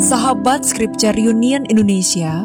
Sahabat Scripture Union Indonesia,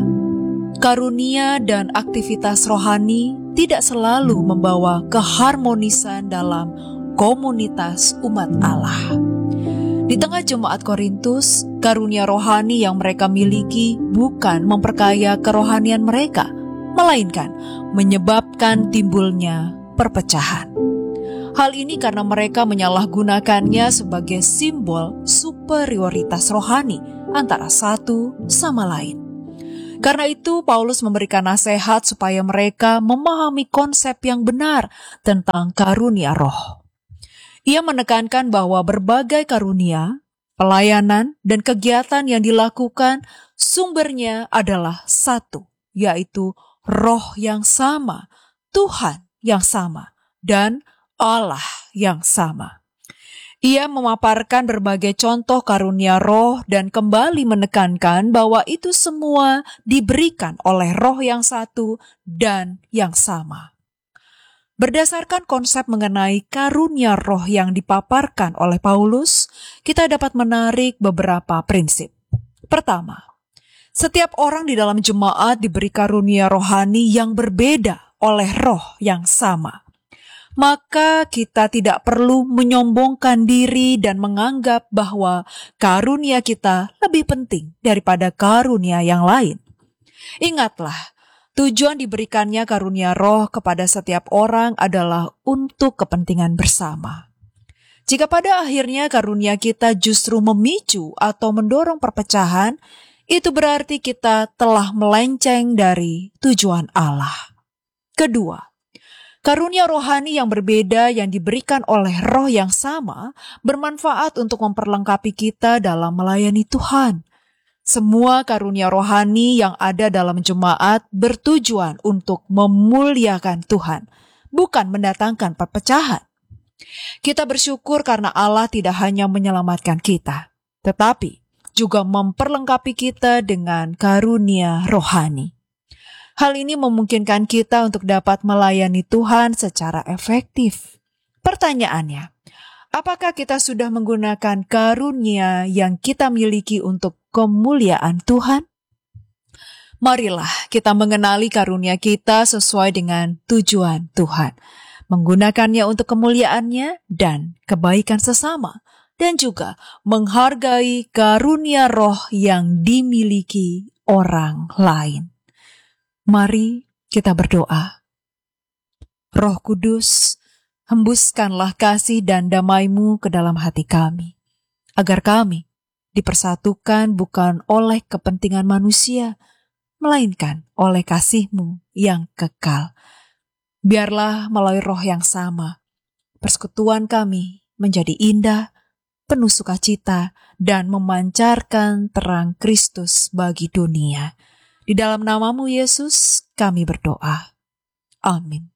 karunia dan aktivitas rohani tidak selalu membawa keharmonisan dalam komunitas umat Allah. Di tengah jemaat Korintus, karunia rohani yang mereka miliki bukan memperkaya kerohanian mereka, melainkan menyebabkan timbulnya perpecahan. Hal ini karena mereka menyalahgunakannya sebagai simbol superioritas rohani antara satu sama lain. Karena itu, Paulus memberikan nasihat supaya mereka memahami konsep yang benar tentang karunia roh. Ia menekankan bahwa berbagai karunia, pelayanan, dan kegiatan yang dilakukan sumbernya adalah satu, yaitu Roh yang sama, Tuhan yang sama, dan Allah yang sama. Ia memaparkan berbagai contoh karunia roh dan kembali menekankan bahwa itu semua diberikan oleh Roh yang satu dan yang sama. Berdasarkan konsep mengenai karunia roh yang dipaparkan oleh Paulus, kita dapat menarik beberapa prinsip. Pertama, setiap orang di dalam jemaat diberi karunia rohani yang berbeda oleh Roh yang sama. Maka kita tidak perlu menyombongkan diri dan menganggap bahwa karunia kita lebih penting daripada karunia yang lain. Ingatlah, tujuan diberikannya karunia roh kepada setiap orang adalah untuk kepentingan bersama. Jika pada akhirnya karunia kita justru memicu atau mendorong perpecahan, itu berarti kita telah melenceng dari tujuan Allah. Kedua, karunia rohani yang berbeda yang diberikan oleh Roh yang sama bermanfaat untuk memperlengkapi kita dalam melayani Tuhan. Semua karunia rohani yang ada dalam jemaat bertujuan untuk memuliakan Tuhan, bukan mendatangkan perpecahan. Kita bersyukur karena Allah tidak hanya menyelamatkan kita, tetapi juga memperlengkapi kita dengan karunia rohani. Hal ini memungkinkan kita untuk dapat melayani Tuhan secara efektif. Pertanyaannya, apakah kita sudah menggunakan karunia yang kita miliki untuk kemuliaan Tuhan? Marilah kita mengenali karunia kita sesuai dengan tujuan Tuhan, menggunakannya untuk kemuliaannya dan kebaikan sesama, dan juga menghargai karunia roh yang dimiliki orang lain. Mari kita berdoa. Roh Kudus, hembuskanlah kasih dan damai-Mu ke dalam hati kami, agar kami dipersatukan bukan oleh kepentingan manusia, melainkan oleh kasih-Mu yang kekal. Biarlah melalui roh yang sama, persekutuan kami menjadi indah, penuh sukacita, dan memancarkan terang Kristus bagi dunia. Di dalam nama-Mu, Yesus, kami berdoa. Amin.